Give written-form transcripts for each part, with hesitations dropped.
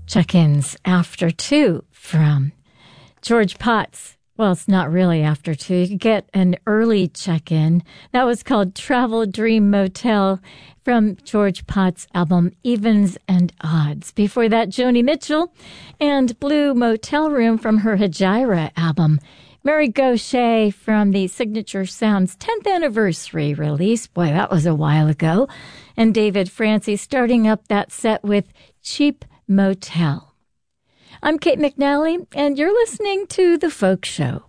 Check-ins after 2 from George Potts. Well, it's not really after 2. You could get an early check-in. That was called Travel Dream Motel from George Potts' album Evens and Odds. Before that, Joni Mitchell and Blue Motel Room from her Hejira album. Mary Gauthier from the Signature Sounds 10th anniversary release. Boy, that was a while ago. And David Francie starting up that set with Cheap Motel. I'm Kate McNally, and you're listening to The Folk Show.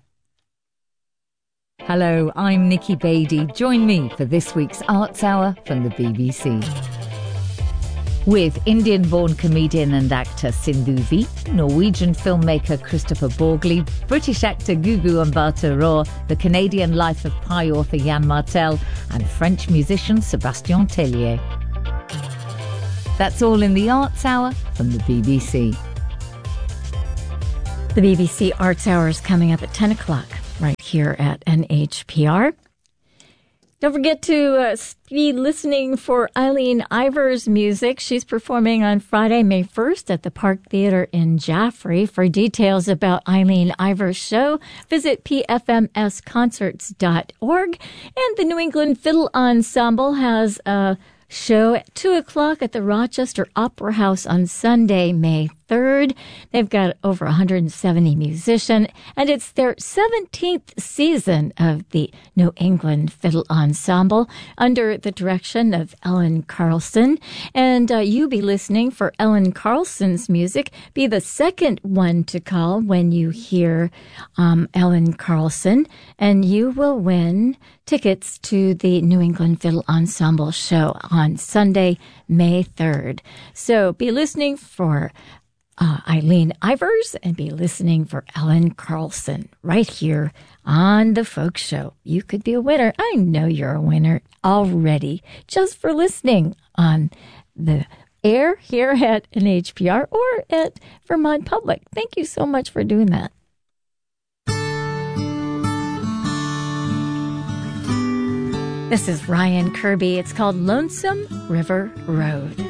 Hello, I'm Nikki Beattie. Join me for this week's Arts Hour from the BBC. With Indian-born comedian and actor Sindhu Veit, Norwegian filmmaker Christopher Borgli, British actor Gugu Mbatha-Raw, the Canadian Life of Pi author Yann Martel, and French musician Sébastien Tellier. That's all in the Arts Hour from the BBC. The BBC Arts Hour is coming up at 10 o'clock right here at NHPR. Don't forget to be listening for Eileen Ivers' music. She's performing on Friday, May 1st at the Park Theatre in Jaffrey. For details about Eileen Ivers' show, visit pfmsconcerts.org. And the New England Fiddle Ensemble has a show at 2 o'clock at the Rochester Opera House on Sunday, May 3rd. They've got over 170 musicians, and it's their 17th season of the New England Fiddle Ensemble under the direction of Ellen Carlson. And you be listening for Ellen Carlson's music. Be the second one to call when you hear Ellen Carlson, and you will win tickets to the New England Fiddle Ensemble show on Sunday, May 3rd. So be listening for Eileen Ivers and be listening for Ellen Carlson right here on The Folk Show. You could be a winner. I know you're a winner already just for listening on the air here at NHPR or at Vermont Public. Thank you so much for doing that. This is Ryan Kirby. It's called Lonesome River Road.